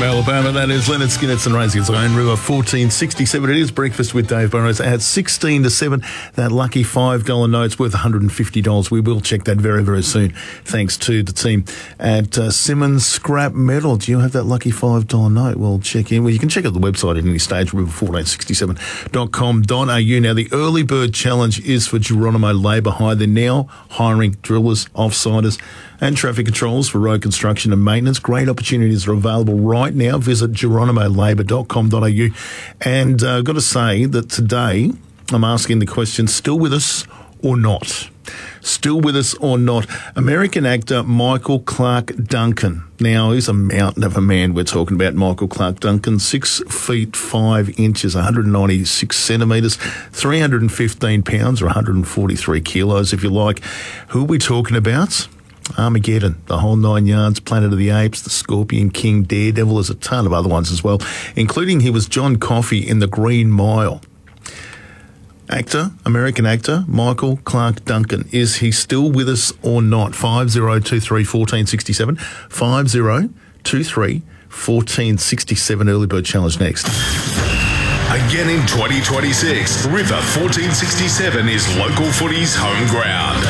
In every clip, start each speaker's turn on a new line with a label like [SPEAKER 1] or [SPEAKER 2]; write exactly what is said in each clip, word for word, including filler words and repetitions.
[SPEAKER 1] from Alabama. That is Leonard Skinner and Raising Its Own River fourteen sixty-seven. It is Breakfast with Dave Burrows at sixteen to seven. That lucky five dollar note's worth one hundred fifty dollars. We will check that very, very soon. Thanks to the team at uh, Simmons Scrap Metal. Do you have that lucky five dollar note? We'll check in. Well, you can check out the website at any stage, river fourteen sixty-seven dot com dot a u. Now, the Early Bird Challenge is for Geronimo Labour Hire. They're now hiring drillers, off-siders, and traffic controls for road construction and maintenance. Great opportunities are available right now. Visit geronimo labour dot com dot a u. And uh, I've got to say that today I'm asking the question, still with us or not? Still with us or not? American actor Michael Clarke Duncan. Now, he's a mountain of a man we're talking about, Michael Clarke Duncan. Six feet five inches, one hundred ninety-six centimetres, three hundred fifteen pounds or one hundred forty-three kilos, if you like. Who are we talking about? Armageddon, the whole nine yards, Planet of the Apes, the Scorpion King, Daredevil. There's a ton of other ones as well, including he was John Coffey in The Green Mile. Actor, American actor, Michael Clarke Duncan. Is he still with us or not? five zero two three, one four six seven, five zero two three, one four six seven. Early Bird Challenge next.
[SPEAKER 2] Again in twenty twenty-six, River fourteen sixty-seven is local footy's home ground.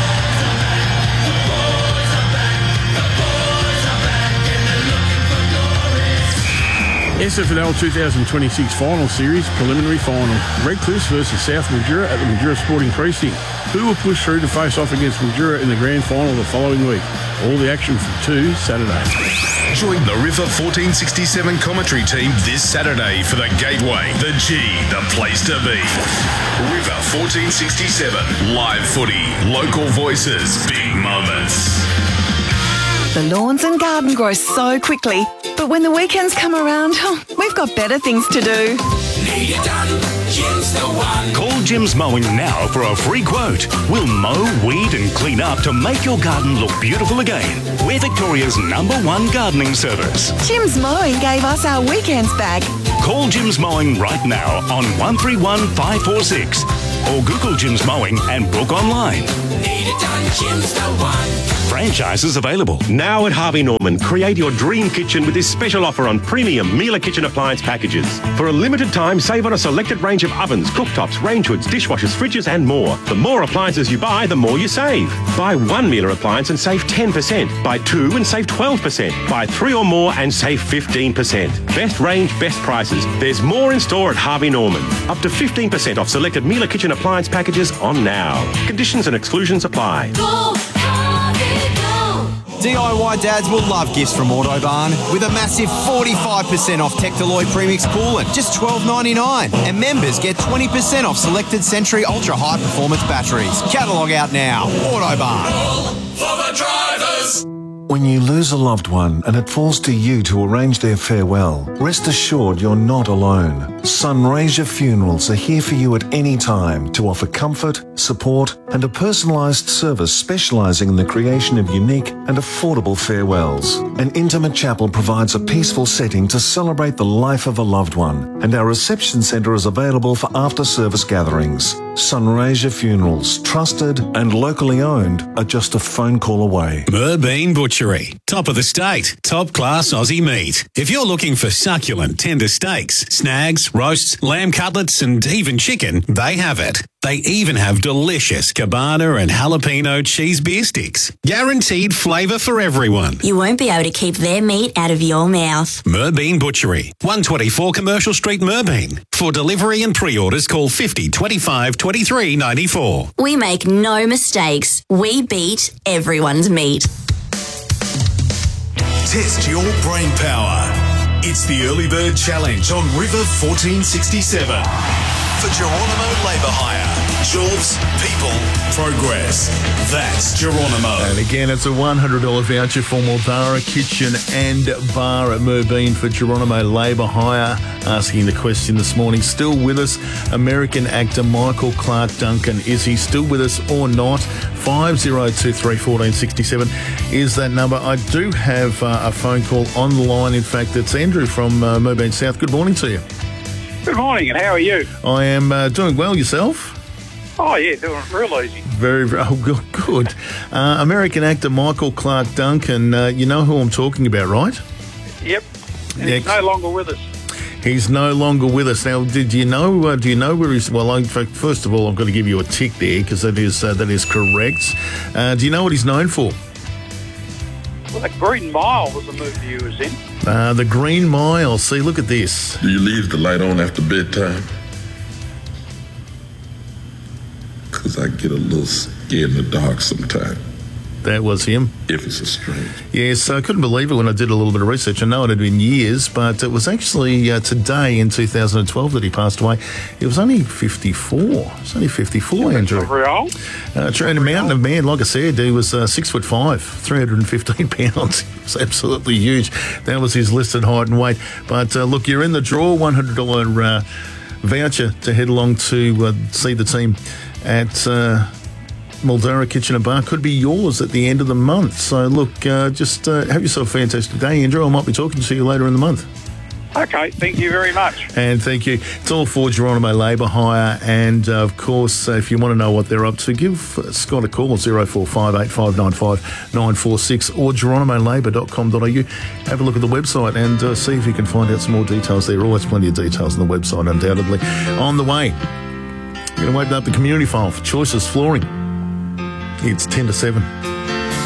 [SPEAKER 3] S F L twenty twenty-six Final Series Preliminary Final. Redcliffe versus South Mildura at the Mildura Sporting Precinct. Who will push through to face off against Mildura in the Grand Final the following week? All the action from two Saturday.
[SPEAKER 2] Join the River fourteen sixty-seven commentary team this Saturday for the Gateway, the G, the place to be. River fourteen sixty-seven, live footy, local voices, big moments.
[SPEAKER 4] The lawns and garden grow so quickly, but when the weekends come around, oh, we've got better things to do.
[SPEAKER 5] Need it done, Jim's the one.
[SPEAKER 6] Call Jim's Mowing now for a free quote. We'll mow, weed and clean up to make your garden look beautiful again. We're Victoria's number one gardening service.
[SPEAKER 4] Jim's Mowing gave us our weekends back.
[SPEAKER 6] Call Jim's Mowing right now on one three one, five four six or Google Jim's Mowing and book online.
[SPEAKER 5] Need it done, Jim's the one.
[SPEAKER 6] Franchises available.
[SPEAKER 7] Now at Harvey Norman, create your dream kitchen with this special offer on premium Miele kitchen appliance packages. For a limited time, save on a selected range of ovens, cooktops, range hoods, dishwashers, fridges and more. The more appliances you buy, the more you save. Buy one Miele appliance and save ten percent. Buy two and save twelve percent. Buy three or more and save fifteen percent. Best range, best prices. There's more in store at Harvey Norman. Up to fifteen percent off selected Miele kitchen appliance packages on now. Conditions and exclusions apply.
[SPEAKER 5] Go, Harvey, go.
[SPEAKER 8] D I Y dads will love gifts from Autobarn with a massive forty-five percent off Tectaloid Premix coolant, just twelve ninety-nine. And members get twenty percent off selected Century Ultra High Performance batteries. Catalogue out now. Autobarn.
[SPEAKER 5] All for the drivers.
[SPEAKER 9] When you lose a loved one and it falls to you to arrange their farewell, rest assured you're not alone. Sunraysia Funerals are here for you at any time to offer comfort, support and a personalised service specialising in the creation of unique and affordable farewells. An intimate chapel provides a peaceful setting to celebrate the life of a loved one, and our reception centre is available for after-service gatherings. Sunraysia Funerals, trusted and locally owned, are just a phone call away.
[SPEAKER 10] Merbean Butchery, top of the state, top class Aussie meat. If you're looking for succulent, tender steaks, snags, roasts, lamb cutlets and even chicken, they have it. They even have delicious cabana and jalapeno cheese beer sticks. Guaranteed flavour for everyone.
[SPEAKER 11] You won't be able to keep their meat out of your mouth.
[SPEAKER 10] Merbean Butchery, one twenty-four Commercial Street, Merbean. For delivery and pre-orders, call fifty, twenty-five, twenty-three, ninety-four.
[SPEAKER 11] We make no mistakes. We beat everyone's meat.
[SPEAKER 2] Test your brain power. It's the Early Bird Challenge on River fourteen sixty-seven. For Geronimo Labour Hire. Jobs, people, progress. That's Geronimo.
[SPEAKER 1] And again, it's a one hundred dollars voucher for Mildara Kitchen and Bar at Merbean for Geronimo Labour Hire. Asking the question this morning, still with us, American actor Michael Clarke Duncan. Is he still with us or not? five zero two three, one four six seven is that number. I do have uh, a phone call on the line. In fact, it's Andrew from uh, Merbean South. Good morning to you.
[SPEAKER 12] Good morning, and how are you?
[SPEAKER 1] I am uh, doing well. Yourself?
[SPEAKER 12] Oh, yeah, doing real easy.
[SPEAKER 1] Very, very oh, good. good. Uh, American actor Michael Clarke Duncan, uh, you know who I'm talking about, right?
[SPEAKER 12] Yep. And
[SPEAKER 1] Yeah.
[SPEAKER 12] he's no longer with us.
[SPEAKER 1] He's no longer with us now. Did you know? Uh, do you know where he's? Well, in fact, first of all, I've got to give you a tick there because that is uh, that is correct. Uh, do you know what he's known for?
[SPEAKER 12] Well, that Green Mile was a movie he was in.
[SPEAKER 1] Uh, the Green Mile. See, look at this.
[SPEAKER 13] Do you leave the light on after bedtime? Because I get a little scared in the dark sometimes.
[SPEAKER 1] That was him.
[SPEAKER 13] If it's a stranger.
[SPEAKER 1] Yes, I couldn't believe it when I did a little bit of research. I know it had been years, but it was actually uh, today in two thousand twelve that he passed away. He was only fifty-four. He was only fifty-four, Andrew.
[SPEAKER 12] Not very old.
[SPEAKER 1] Uh, trained a mountain of man, like I said, he was uh, six foot five, three hundred fifteen pounds. He was absolutely huge. That was his listed height and weight. But uh, look, you're in the draw, one hundred dollars uh, voucher to head along to uh, see the team at uh, Mildura Kitchen and Bar. Could be yours at the end of the month. So look, uh, just uh, have yourself a fantastic day, Andrew. I might be talking to you later in the month.
[SPEAKER 12] Okay, thank you very much.
[SPEAKER 1] And thank you. It's all for Geronimo Labour Hire. And, uh, of course, uh, if you want to know what they're up to, give uh, Scott a call, zero four five eight five nine five nine four six or geronimo labour dot com dot a u. Have a look at the website and uh, see if you can find out some more details there. Always plenty of details on the website, undoubtedly. On the way, we're going to open up the community file for Choices Flooring. It's ten to seven.